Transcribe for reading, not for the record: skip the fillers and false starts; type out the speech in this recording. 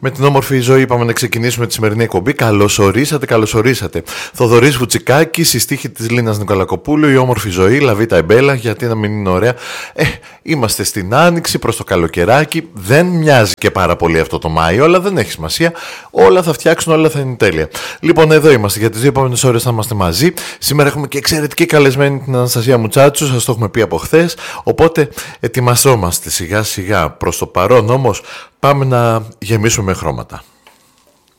Με την όμορφη ζωή είπαμε να ξεκινήσουμε τη σημερινή εκπομπή. Καλώς ορίσατε, καλώς ορίσατε. Θοδωρής Βουτσικάκης, η στίχη της Λίνας Νικολακοπούλου, η όμορφη ζωή, Λαβίτα Εμπέλα, γιατί να μην είναι ωραία. Είμαστε στην Άνοιξη, προς το καλοκαιράκι. Δεν μοιάζει και πάρα πολύ αυτό το Μάιο, αλλά δεν έχει σημασία. Όλα θα φτιάξουν, όλα θα είναι τέλεια. Λοιπόν, εδώ είμαστε για τις 2 επόμενες ώρες, θα είμαστε μαζί. Σήμερα έχουμε και εξαιρετική καλεσμένη την Αναστασία Μουτσάτσου, σας το έχουμε πει από χθες. Οπότε ετοιμαζόμαστε σιγά σιγά. Προς το παρόν όμως πάμε να γεμίσουμε χρώματα.